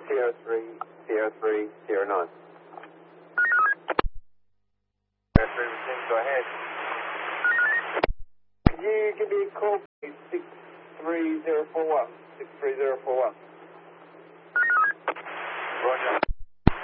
Sierra 3, Sierra 3, Sierra 9. Sierra 3, go ahead. Could you give me a call, please? 63041. 63041. Roger.